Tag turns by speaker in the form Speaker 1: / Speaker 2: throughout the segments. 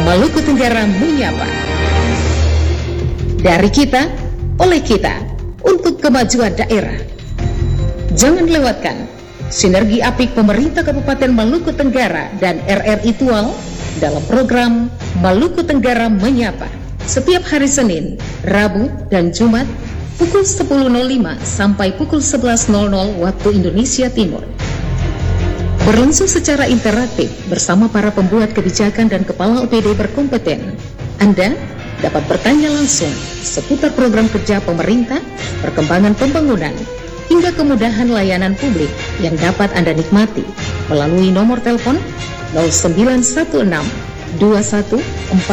Speaker 1: Maluku Tenggara menyapa. Dari kita, oleh kita, untuk kemajuan daerah. Jangan lewatkan sinergi apik pemerintah Kabupaten Maluku Tenggara dan RRI Tual dalam program Maluku Tenggara Menyapa setiap hari Senin, Rabu, dan Jumat pukul 10.05 sampai pukul 11.00 waktu Indonesia Timur. Berlangsung secara interaktif bersama para pembuat kebijakan dan kepala OPD berkompeten. Anda dapat bertanya langsung seputar program kerja pemerintah, perkembangan pembangunan, hingga kemudahan layanan publik yang dapat Anda nikmati melalui nomor telepon 0916 21462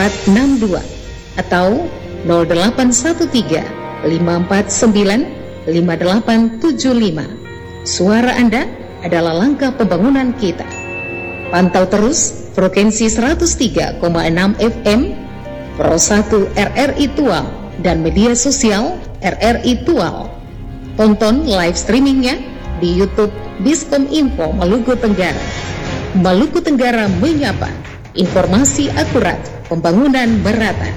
Speaker 1: atau 0813 549 5875. Suara Anda adalah langkah pembangunan kita. Pantau terus frekuensi 103,6 FM Pro 1 RRI Tual dan media sosial RRI Tual. Tonton live streamingnya di YouTube Biskom Info Maluku Tenggara. Maluku Tenggara Menyapa, informasi akurat, pembangunan merata.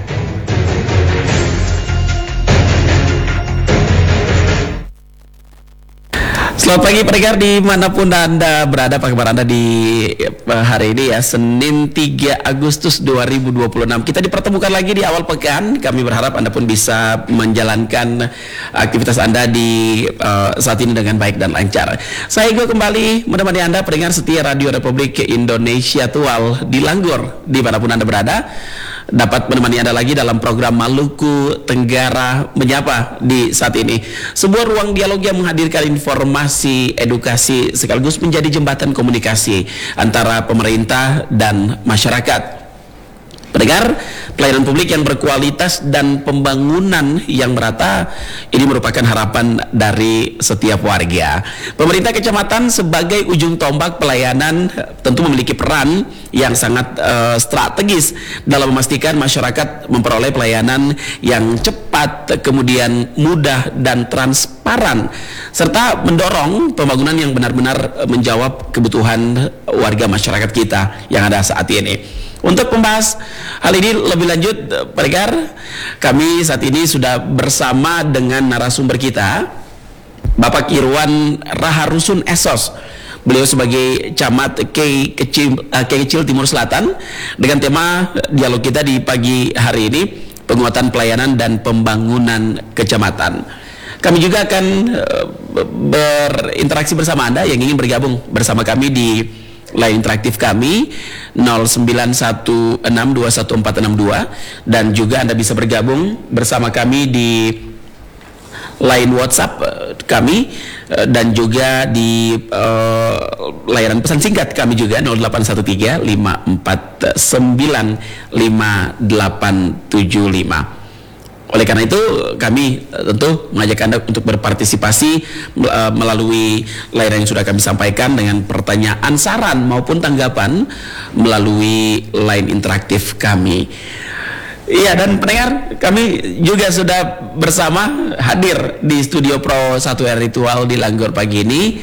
Speaker 2: Selamat pagi pendengar dimanapun Anda berada, apa kabar Anda di hari ini ya, Senin 3 Agustus 2026. Kita dipertemukan lagi di awal pekan. Kami berharap Anda pun bisa menjalankan aktivitas Anda di saat ini dengan baik dan lancar. Saya Igo kembali menemani Anda pendengar setia Radio Republik Indonesia Tual di Langgor, dimanapun Anda berada. Dapat menemani Anda lagi dalam program Maluku Tenggara Menyapa di saat ini. Sebuah ruang dialog yang menghadirkan informasi, edukasi, sekaligus menjadi jembatan komunikasi antara pemerintah dan masyarakat. Pendengar, pelayanan publik yang berkualitas dan pembangunan yang merata ini merupakan harapan dari setiap warga. Pemerintah kecamatan sebagai ujung tombak pelayanan tentu memiliki peran yang sangat strategis dalam memastikan masyarakat memperoleh pelayanan yang cepat, kemudian mudah dan transparan, serta mendorong pembangunan yang benar-benar menjawab kebutuhan warga masyarakat kita yang ada saat ini. Untuk membahas hal ini lebih lanjut, pendengar, kami saat ini sudah bersama dengan narasumber kita, Bapak Irwan Raharusun Esos. Beliau sebagai Camat Kei Kecil Timur Selatan, dengan tema dialog kita di pagi hari ini, penguatan pelayanan dan pembangunan kecamatan. Kami juga akan berinteraksi bersama Anda yang ingin bergabung bersama kami di line interaktif kami 0916214662, dan juga Anda bisa bergabung bersama kami di line WhatsApp kami dan juga di layanan pesan singkat kami juga 0813-549-5875. Oleh karena itu kami tentu mengajak Anda untuk berpartisipasi melalui layanan yang sudah kami sampaikan dengan pertanyaan, saran maupun tanggapan melalui line interaktif kami. Iya, dan pendengar, kami juga sudah bersama hadir di studio Pro 1 RRI Tual di Langgor pagi ini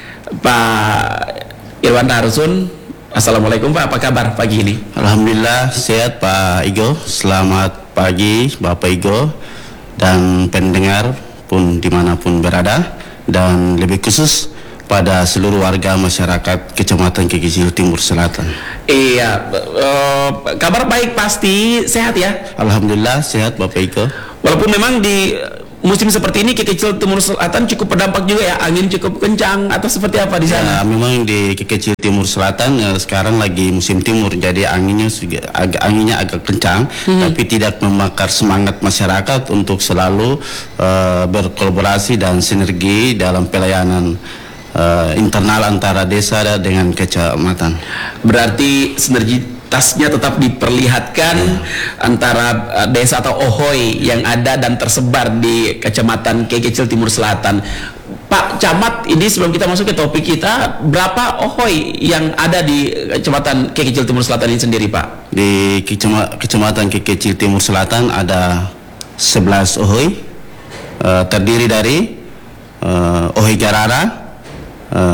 Speaker 2: Pak Irwan Raharusun. Assalamualaikum Pak, apa kabar pagi ini?
Speaker 3: Alhamdulillah sehat Pak Igo. Selamat pagi Bapak Igo dan pendengar pun dimanapun berada, dan lebih khusus pada seluruh warga masyarakat Kecamatan Kekecil Timur Selatan.
Speaker 2: Iya, kabar baik, pasti sehat ya?
Speaker 3: Alhamdulillah sehat Bapak Igo.
Speaker 2: Walaupun memang di musim seperti ini Kekecil Timur Selatan cukup berdampak juga ya, angin cukup kencang atau seperti apa di sana?
Speaker 3: Ya, memang di Kekecil Timur Selatan sekarang lagi musim timur, jadi anginnya agak kencang, tapi tidak membakar semangat masyarakat untuk selalu berkolaborasi dan sinergi dalam pelayanan internal antara desa dengan kecamatan.
Speaker 2: Berarti sinergitasnya tetap diperlihatkan antara desa atau OHOI yang ada dan tersebar di Kecamatan Kekecil Timur Selatan. Pak Camat, ini sebelum kita masuk ke topik kita, berapa OHOI yang ada di Kecamatan Kekecil Timur Selatan ini sendiri Pak?
Speaker 3: Di Kecamatan Kekecil Timur Selatan ada 11 OHOI, terdiri dari OHOI Garara,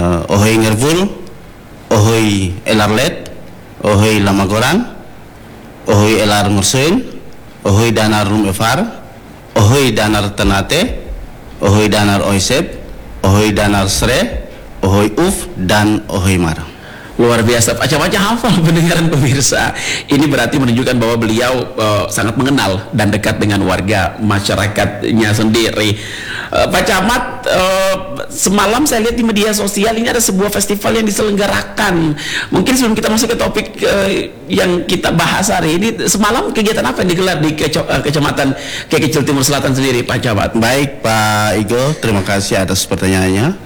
Speaker 3: OHOI Ngervul, OHOI Elarlet, OHOI Lamagoran, Ohoy Elar Ngursuin, Ohoy Danar Rum Efar, Ohoy Danar Tenate, Ohoy Danar Oisep, Ohoy Danar Sre, Ohoy Uf, dan Ohoy Mar.
Speaker 2: Luar biasa, Pak Camat hafal pendengaran pemirsa. Ini berarti menunjukkan bahwa beliau sangat mengenal dan dekat dengan warga masyarakatnya sendiri. Pak Camat, semalam saya lihat di media sosial ini ada sebuah festival yang diselenggarakan. Mungkin sebelum kita masuk ke topik yang kita bahas hari ini, semalam kegiatan apa yang digelar di Kecamatan Kekecil Timur Selatan sendiri, Pak Camat?
Speaker 3: Baik Pak Igo, terima kasih atas pertanyaannya.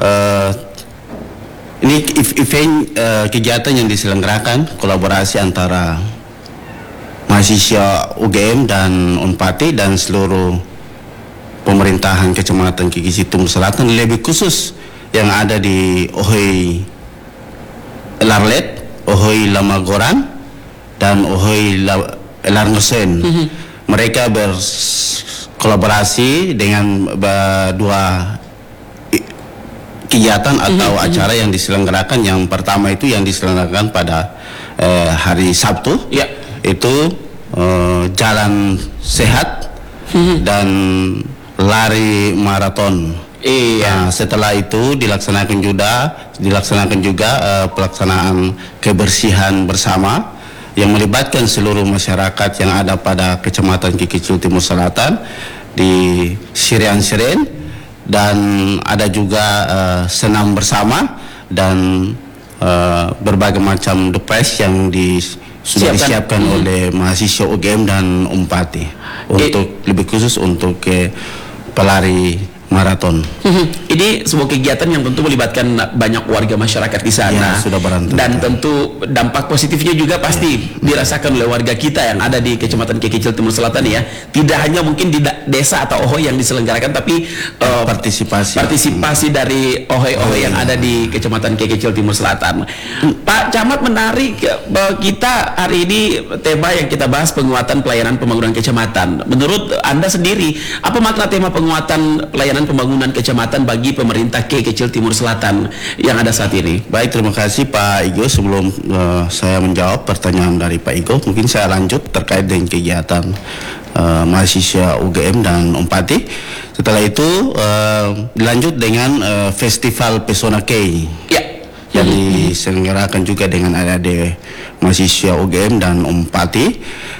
Speaker 3: Ini event kegiatan yang diselenggarakan kolaborasi antara mahasiswa UGM dan Unpati dan seluruh pemerintahan Kecamatan Kekecil Timur Selatan, lebih khusus yang ada di Ohoy Larlet, Ohoy Lamagoran, dan Ohoy Larngesen. Mereka berkolaborasi dengan dua kegiatan atau acara yang diselenggarakan. Yang pertama itu yang diselenggarakan pada hari Sabtu, itu jalan sehat dan lari maraton. Setelah itu dilaksanakan juga pelaksanaan kebersihan bersama yang melibatkan seluruh masyarakat yang ada pada Kecamatan Kekecil Timur Selatan di Sirian-Siren. Dan ada juga senam bersama dan berbagai macam depres yang sudah disiapkan oleh mahasiswa UGM dan Unpati untuk lebih khusus untuk pelari maraton.
Speaker 2: Ini sebuah kegiatan yang tentu melibatkan banyak warga masyarakat di sana.
Speaker 3: Sudah
Speaker 2: dan tentu dampak positifnya juga pasti dirasakan oleh warga kita yang ada di Kecamatan Kekecil Timur Selatan ya. Tidak hanya mungkin di desa atau Ohoy yang diselenggarakan, tapi partisipasi dari Ohoy yang ada di Kecamatan Kekecil Timur Selatan. Pak Camat, menarik kita hari ini tema yang kita bahas penguatan pelayanan pembangunan kecamatan. Menurut Anda sendiri, apa makna tema penguatan pelayanan pembangunan kecamatan bagi pemerintah Kekecil Timur Selatan yang ada saat ini?
Speaker 3: Baik, terima kasih Pak Igo. Sebelum saya menjawab pertanyaan dari Pak Igo, mungkin saya lanjut terkait dengan kegiatan mahasiswa UGM dan Unpati. Setelah itu dilanjut dengan Festival Pesona Kei yang diselenggarakan juga dengan adik-adik mahasiswa UGM dan Unpati.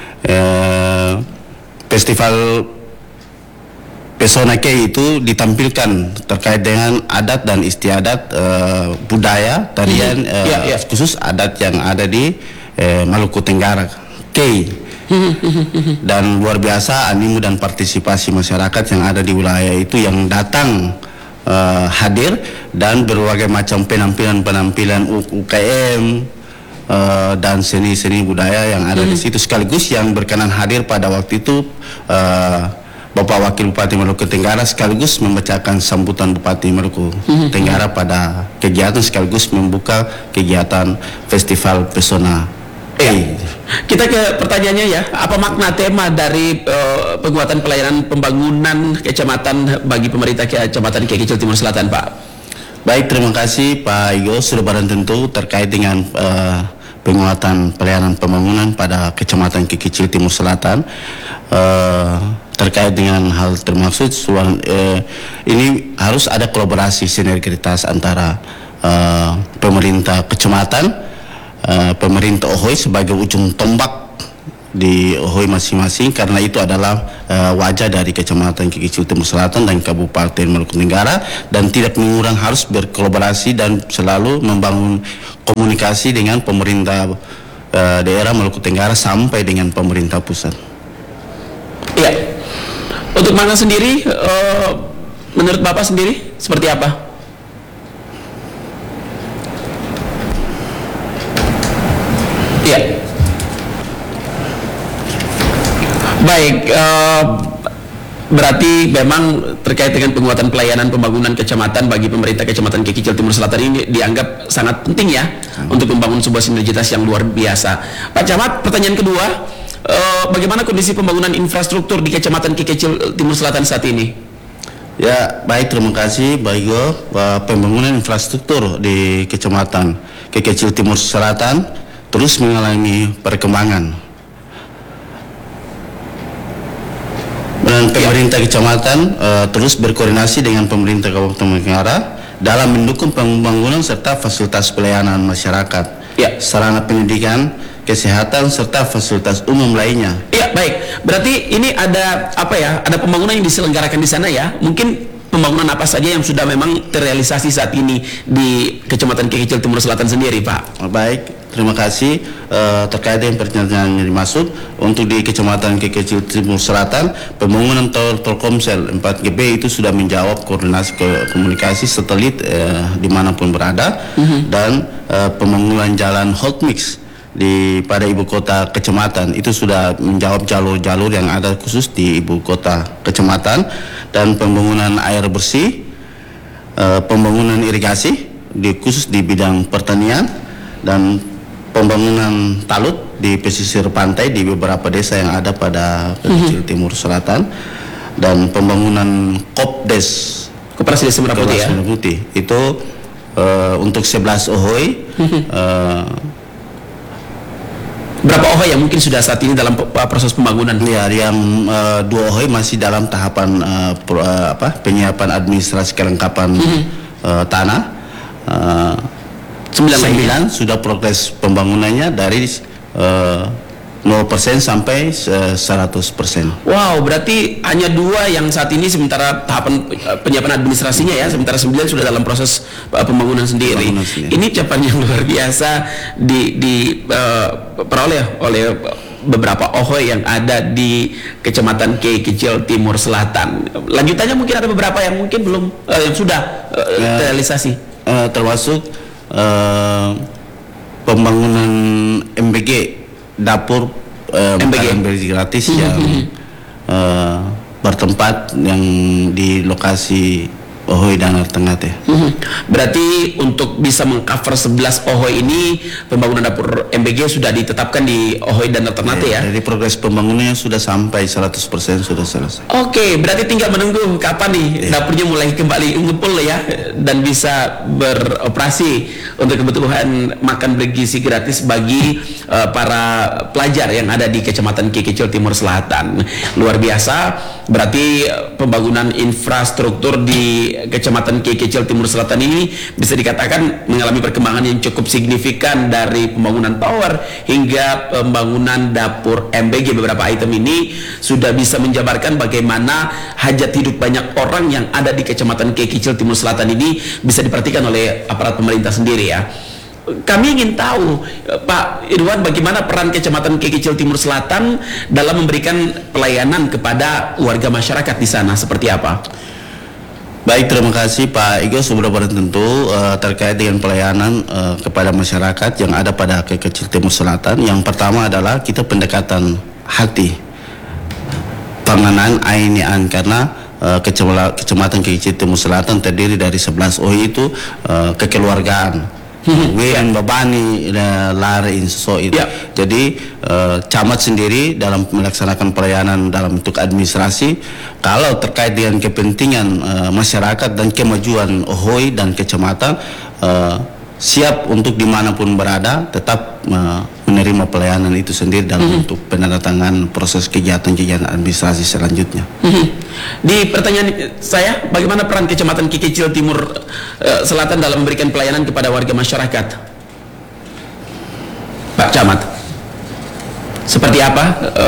Speaker 3: Festival Pesona Kei itu ditampilkan terkait dengan adat dan istiadat budaya tarian khusus adat yang ada di Maluku Tenggara Kei. Dan luar biasa animo dan partisipasi masyarakat yang ada di wilayah itu yang datang hadir, dan berbagai macam penampilan UKM dan seni-seni budaya yang ada di situ, sekaligus yang berkenan hadir pada waktu itu Bapak Wakil Bupati Maluku Tenggara sekaligus membacakan sambutan Bupati Maluku Tenggara pada kegiatan sekaligus membuka kegiatan Festival Pesona.
Speaker 2: Kita ke pertanyaannya ya, apa makna tema dari penguatan pelayanan pembangunan kecamatan bagi pemerintah Kecamatan Kekecil Timur Selatan, Pak?
Speaker 3: Baik, terima kasih Pak Igo. Sudah barang tentu terkait dengan penguatan pelayanan pembangunan pada Kecamatan Kekecil Timur Selatan. Terkait dengan hal termaksud ini harus ada kolaborasi sinergitas antara pemerintah kecamatan, pemerintah Ohoy sebagai ujung tombak di Ohoy masing-masing, karena itu adalah wajah dari Kecamatan Kekecil Timur Selatan dan Kabupaten Maluku Tenggara, dan tidak mengurang harus berkolaborasi dan selalu membangun komunikasi dengan pemerintah daerah Maluku Tenggara sampai dengan pemerintah pusat.
Speaker 2: Iya. Untuk makna sendiri, menurut Bapak sendiri seperti apa? Iya. Baik, berarti memang terkait dengan penguatan pelayanan pembangunan kecamatan bagi pemerintah Kecamatan Kekecil Timur Selatan ini dianggap sangat penting ya untuk membangun sebuah sinergitas yang luar biasa. Pak Camat, pertanyaan kedua, bagaimana kondisi pembangunan infrastruktur di Kecamatan Kekecil Timur Selatan saat ini?
Speaker 3: Ya, baik, terima kasih Pak Igo. Pembangunan infrastruktur di Kecamatan Kekecil Timur Selatan terus mengalami perkembangan. pemerintah kecamatan terus berkoordinasi dengan pemerintah Kabupaten Manggarai dalam mendukung pembangunan serta fasilitas pelayanan masyarakat, sarana pendidikan, kesehatan serta fasilitas umum lainnya.
Speaker 2: Ya, baik. Berarti ini ada apa ya? Ada pembangunan yang diselenggarakan di sana ya? Mungkin pembangunan apa saja yang sudah memang terrealisasi saat ini di Kecamatan Ki Kecil Timur Selatan sendiri, Pak?
Speaker 3: Baik, terima kasih. Terkait dengan pertanyaan yang dimaksud, untuk di Kecamatan Ki Kecil Timur Selatan, pembangunan tol Telkomsel 4GB itu sudah menjawab koordinasi komunikasi satelit dimanapun berada, dan pembangunan jalan hotmix pada ibu kota kecamatan itu sudah menjawab jalur-jalur yang ada khusus di ibu kota kecamatan, dan pembangunan air bersih, pembangunan irigasi khusus di bidang pertanian, dan pembangunan talut di pesisir pantai di beberapa desa yang ada pada Kecil Timur Selatan, dan pembangunan Kopdes
Speaker 2: Koperasi Desa Merah Putih ya.
Speaker 3: Putih itu untuk 11 OHOI.
Speaker 2: Berapa OHOI yang mungkin sudah saat ini dalam proses pembangunan?
Speaker 3: Ya, yang 2 OHOI masih dalam tahapan penyiapan administrasi kelengkapan tanah. 9 sudah progres pembangunannya dari 0% sampai 100%.
Speaker 2: Wow, berarti hanya 2 yang saat ini sementara tahapan penyiapan administrasinya ya, sementara 9 sudah dalam proses pembangunan sendiri. Ini capaian yang luar biasa diperoleh oleh beberapa OHOI yang ada di Kecamatan Ki Kecil Timur Selatan. Lanjutannya mungkin ada beberapa yang mungkin belum yang sudah terrealisasi.
Speaker 3: Termasuk pembangunan MBG dapur MBG gratis yang bertempat yang di lokasi OHOI Danar Ternate.
Speaker 2: Berarti untuk bisa mengcover 11 OHOI ini, pembangunan dapur MBG sudah ditetapkan di OHOI Danar Ternate ya?
Speaker 3: Jadi progres pembangunannya sudah sampai 100% sudah selesai.
Speaker 2: Oke, berarti tinggal menunggu kapan nih dapurnya mulai kembali ngepul ya, dan bisa beroperasi untuk kebutuhan makan bergizi gratis bagi para pelajar yang ada di Kecamatan Ki Kecil Timur Selatan. Luar biasa, berarti pembangunan infrastruktur di Kecamatan Ki Kecil Timur Selatan ini bisa dikatakan mengalami perkembangan yang cukup signifikan, dari pembangunan tower hingga pembangunan dapur MBG. Beberapa item ini sudah bisa menjabarkan bagaimana hajat hidup banyak orang yang ada di Kecamatan Ki Kecil Timur Selatan ini bisa diperhatikan oleh aparat pemerintah sendiri ya. Kami ingin tahu, Pak Irwan, bagaimana peran Kecamatan Ki Kecil Timur Selatan dalam memberikan pelayanan kepada warga masyarakat di sana, seperti apa?
Speaker 3: Baik, terima kasih Pak Igo. Seberapa tentu terkait dengan pelayanan kepada masyarakat yang ada pada Ki Kecil Timur Selatan. Yang pertama adalah kita pendekatan hati, panganan ainian, karena Kecamatan Ki Kecil Timur Selatan terdiri dari 11 OHOI itu kekeluargaan. Yang babani lari inso itu. Jadi camat sendiri dalam melaksanakan pelayanan dalam bentuk administrasi, kalau terkait dengan kepentingan masyarakat dan kemajuan OHOI dan kecamatan, siap untuk dimanapun berada tetap menerima pelayanan itu sendiri dalam bentuk penandatangan proses kegiatan-kegiatan administrasi selanjutnya.
Speaker 2: Di pertanyaan saya, bagaimana peran Kecamatan Ki Kecil Timur Selatan dalam memberikan pelayanan kepada warga masyarakat? Pak Camat, seperti apa?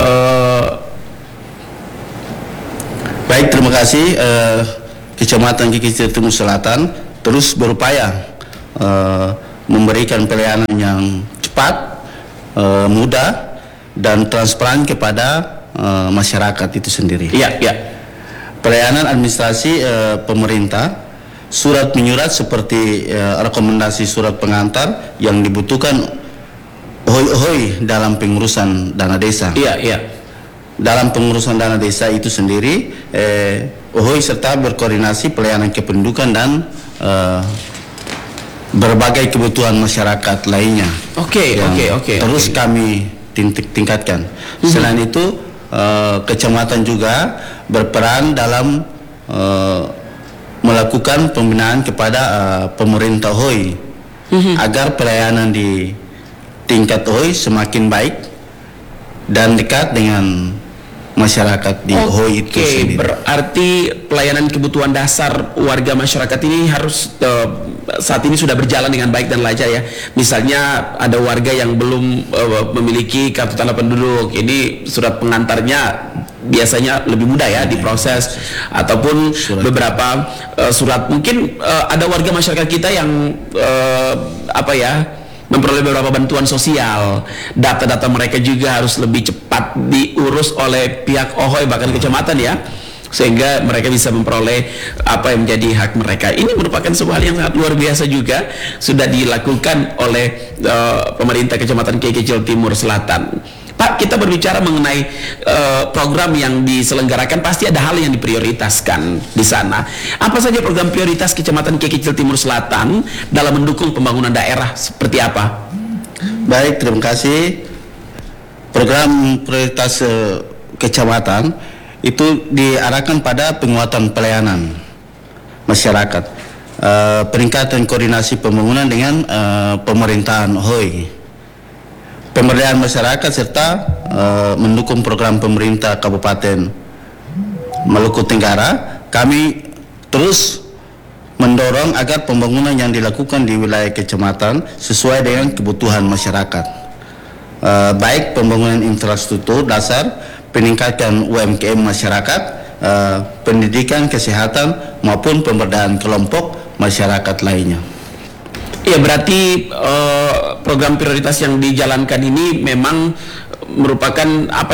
Speaker 3: Baik, terima kasih. Kecamatan Ki Kecil Timur Selatan terus berupaya memberikan pelayanan yang cepat, mudah, dan transparan kepada masyarakat itu sendiri. Pelayanan administrasi pemerintah, surat menyurat seperti rekomendasi surat pengantar yang dibutuhkan OHOI dalam pengurusan dana desa. Dalam pengurusan dana desa itu sendiri, OHOI serta berkoordinasi pelayanan kependudukan dan berbagai kebutuhan masyarakat lainnya. Terus kami tingkatkan. Selain itu, kecamatan juga berperan dalam melakukan pembinaan kepada pemerintah OHOI agar pelayanan di tingkat OHOI semakin baik dan dekat dengan masyarakat di Ohoi itu sendiri.
Speaker 2: Berarti pelayanan kebutuhan dasar warga masyarakat ini harus saat ini sudah berjalan dengan baik dan lancar ya. Misalnya ada warga yang belum memiliki kartu tanda penduduk, ini surat pengantarnya biasanya lebih mudah ya diproses, ataupun beberapa surat. Mungkin ada warga masyarakat kita yang memperoleh beberapa bantuan sosial, data-data mereka juga harus lebih cepat diurus oleh pihak Ohoi bahkan kecamatan ya, sehingga mereka bisa memperoleh apa yang menjadi hak mereka. Ini merupakan sebuah hal yang sangat luar biasa juga sudah dilakukan oleh pemerintah Kecamatan Kiai Kecil Timur Selatan. Pak, kita berbicara mengenai program yang diselenggarakan, pasti ada hal yang diprioritaskan di sana. Apa saja program prioritas Kecamatan Kiai Kecil Timur Selatan dalam mendukung pembangunan daerah, seperti apa?
Speaker 3: Baik, terima kasih. Program prioritas kecamatan itu diarahkan pada penguatan pelayanan masyarakat, peningkatan koordinasi pembangunan dengan pemerintahan Ohoi, pemberdayaan masyarakat, serta mendukung program pemerintah Kabupaten Maluku Tenggara. Kami terus mendorong agar pembangunan yang dilakukan di wilayah kecamatan sesuai dengan kebutuhan masyarakat, baik pembangunan infrastruktur dasar, peningkatan UMKM masyarakat, pendidikan, kesehatan, maupun pemberdayaan kelompok masyarakat lainnya.
Speaker 2: Ya, berarti program prioritas yang dijalankan ini memang merupakan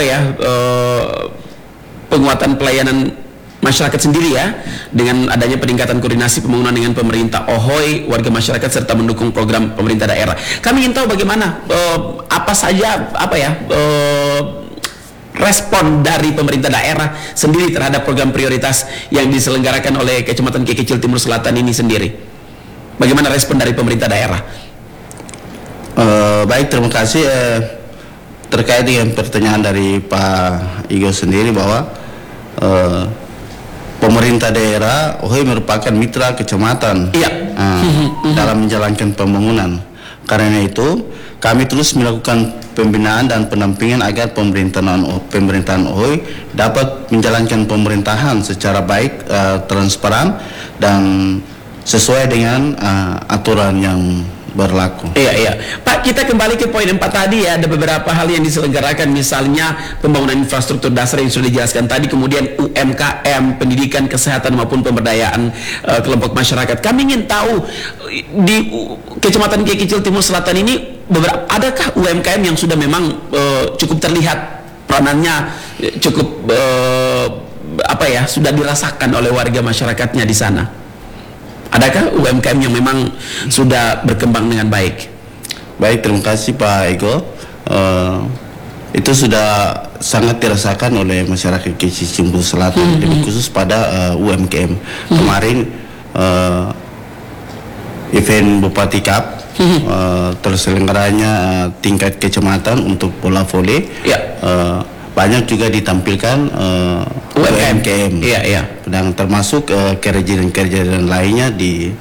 Speaker 2: penguatan pelayanan masyarakat sendiri ya, dengan adanya peningkatan koordinasi pembangunan dengan pemerintah Ohoi, warga masyarakat, serta mendukung program pemerintah daerah. Kami ingin tahu bagaimana apa saja respon dari pemerintah daerah sendiri terhadap program prioritas yang diselenggarakan oleh Kecamatan Kiai Kecil Timur Selatan ini sendiri. Bagaimana respon dari pemerintah daerah?
Speaker 3: Baik, terima kasih. Terkait dengan pertanyaan dari Pak Igo sendiri bahwa pemerintah daerah Ohoi merupakan mitra kecamatan dalam menjalankan pembangunan. Karena itu kami terus melakukan pembinaan dan pendampingan agar pemerintahan Ohoi dapat menjalankan pemerintahan secara baik, transparan, dan sesuai dengan aturan yang berlaku.
Speaker 2: Iya. Pak, kita kembali ke poin 4 tadi ya. Ada beberapa hal yang diselenggarakan, misalnya pembangunan infrastruktur dasar yang sudah dijelaskan tadi, kemudian UMKM, pendidikan, kesehatan, maupun pemberdayaan kelompok masyarakat. Kami ingin tahu di Kecamatan Kiai Kecil Timur Selatan ini adakah UMKM yang sudah memang cukup terlihat peranannya cukup sudah dirasakan oleh warga masyarakatnya di sana? Adakah UMKM yang memang sudah berkembang dengan baik?
Speaker 3: Baik, terima kasih Pak Ego. Itu sudah sangat dirasakan oleh masyarakat Kiai Timur Selatan, lebih khusus pada UMKM. Kemarin event Bupati Cup, terselenggaranya tingkat kecamatan untuk bola voli. Banyak juga ditampilkan UMKM, dan termasuk kerajinan-kerajinan lainnya di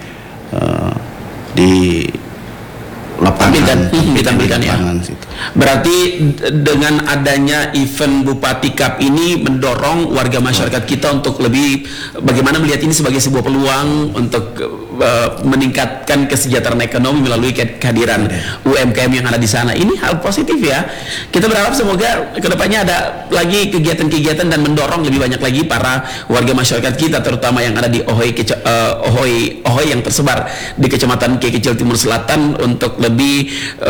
Speaker 3: lapangan, ditampilkan ya.
Speaker 2: Berarti dengan adanya event Bupati Cup ini mendorong warga masyarakat kita untuk lebih bagaimana melihat ini sebagai sebuah peluang untuk meningkatkan kesejahteraan ekonomi melalui kehadiran UMKM yang ada di sana. Ini hal positif ya. Kita berharap semoga kedepannya ada lagi kegiatan-kegiatan dan mendorong lebih banyak lagi para warga masyarakat kita, terutama yang ada di Ohoi yang tersebar di Kecamatan Kiai Kecil Timur Selatan, untuk lebih